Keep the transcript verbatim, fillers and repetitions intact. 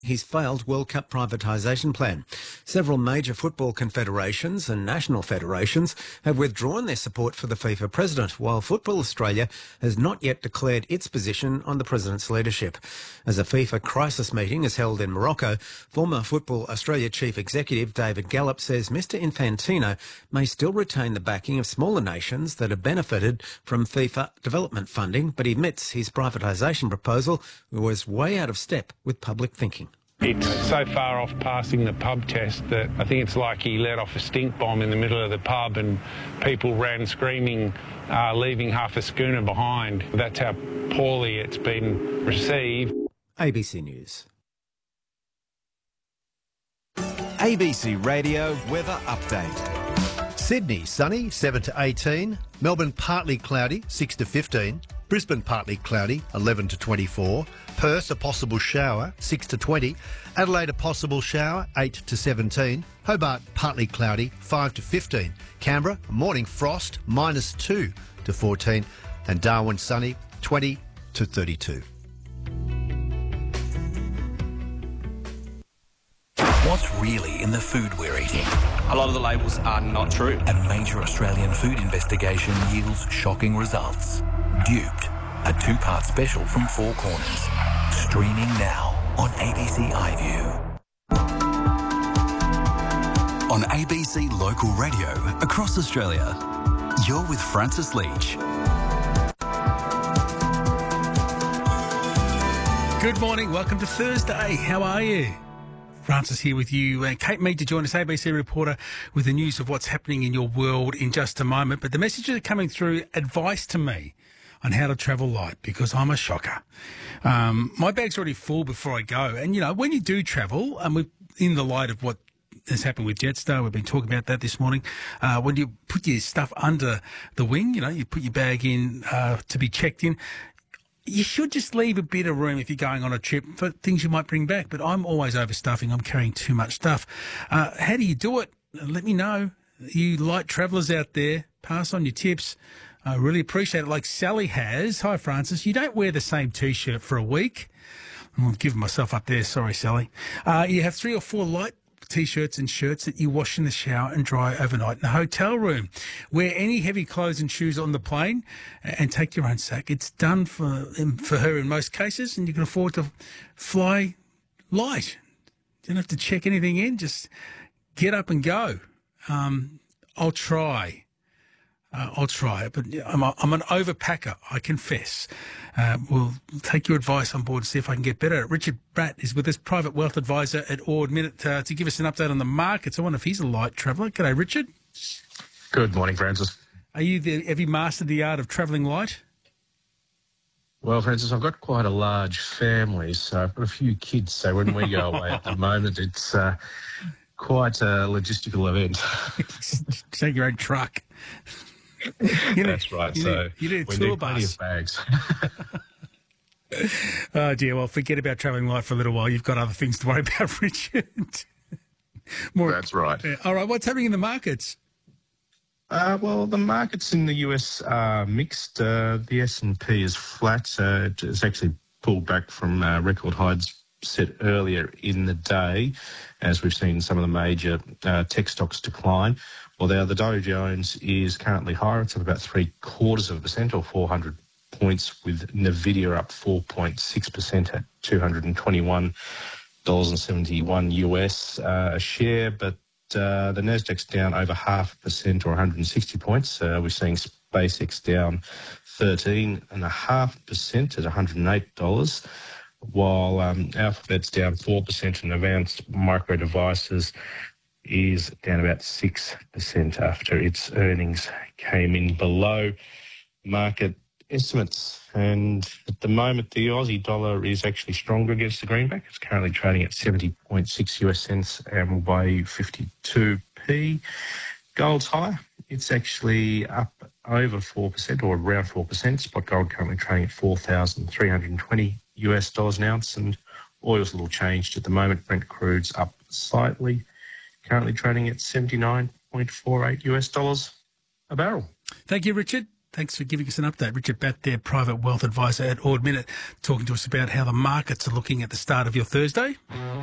his failed World Cup privatisation plan. Several major football confederations and national federations have withdrawn their support for the FIFA president, while Football Australia has not yet declared its position on the president's leadership. As a FIFA crisis meeting is held in Morocco, former Football Australia chief executive David Gallop says Mister Infantino may still retain the backing of smaller nations that have benefited from FIFA development funding, but he admits his privatisation proposal was way out of step with public thinking. It's so far off passing the pub test that I think it's like he let off a stink bomb in the middle of the pub and people ran screaming, uh, leaving half a schooner behind. That's how poorly it's been received. A B C News. A B C Radio Weather Update. Sydney, sunny, seven to eighteen. Melbourne, partly cloudy, six to fifteen. Brisbane, partly cloudy, eleven to twenty-four. Perth, a possible shower, six to twenty. Adelaide, a possible shower, eight to seventeen. Hobart, partly cloudy, five to fifteen. Canberra, a morning frost, minus two to fourteen. And Darwin, sunny, twenty to thirty-two. What's really in the food we're eating? A lot of the labels are not true. A major Australian food investigation yields shocking results. Duped, a two-part special from Four Corners. Streaming now on A B C iView. On A B C Local Radio across Australia, you're with Francis Leach. Good morning. Welcome to Thursday. How are you? Francis here with you. Uh, Kate Mead to join us, A B C reporter, with the news of what's happening in your world in just a moment. But the messages are coming through, advice to me on how to travel light, because I'm a shocker. Um, my bag's already full before I go. And, you know, when you do travel, and we're in the light of what has happened with Jetstar, we've been talking about that this morning, uh, when you put your stuff under the wing, you know, you put your bag in uh, to be checked in, you should just leave a bit of room if you're going on a trip for things you might bring back. But I'm always overstuffing. I'm carrying too much stuff. Uh, how do you do it? Let me know. You light travellers out there, pass on your tips. I really appreciate it. Like Sally has. Hi, Francis. You don't wear the same T-shirt for a week. I'm giving myself up there. Sorry, Sally. Uh, you have three or four light T-shirts and shirts that you wash in the shower and dry overnight in a hotel room. Wear any heavy clothes and shoes on the plane and take your own sack. It's done for for her in most cases, and you can afford to fly light. You don't have to check anything in. Just get up and go. Um, I'll try. Uh, I'll try it, but I'm, a, I'm an overpacker, I confess. Uh, we'll take your advice on board and see if I can get better. Richard Bratt is with us, private wealth advisor at Ord Minnett, uh, to give us an update on the markets. I wonder if he's a light traveller. G'day, Richard. Good morning, Francis. Are you the, have you mastered the art of travelling light? Well, Francis, I've got quite a large family, so I've got a few kids. So when we go away at the moment, it's uh, quite a logistical event. Take your own truck. You know, That's right. You so need, you need a we tour need plenty bus. of bags. Oh, dear. Well, forget about travelling light for a little while. You've got other things to worry about, Richard. More, That's right. Yeah. All right. What's happening in the markets? Uh, well, the markets in the U S are mixed. Uh, the S and P is flat. Uh, it's actually pulled back from uh, record highs set earlier in the day, as we've seen some of the major uh, tech stocks decline. Although the Dow Jones is currently higher, it's up about three quarters of a percent or four hundred points, with Nvidia up four point six percent at two hundred twenty-one dollars and seventy-one U S uh, a share. But uh, the Nasdaq's down over half a percent or one hundred sixty points. Uh, we're seeing SpaceX down thirteen point five percent at one hundred eight dollars, while um, Alphabet's down four percent and Advanced Micro Devices is down about six percent after its earnings came in below market estimates. And at the moment, the Aussie dollar is actually stronger against the greenback. It's currently trading at seventy point six U S cents and will buy fifty-two p. Gold's higher. It's actually up over four percent or around four percent. Spot gold currently trading at four thousand three hundred twenty U S dollars an ounce, and oil's a little changed at the moment. Brent crude's up slightly, currently trading at seventy-nine point four eight U S dollars a barrel. Thank you, Richard. Thanks for giving us an update. Richard Batt there, Private Wealth Advisor at Ord Minnett, talking to us about how the markets are looking at the start of your Thursday.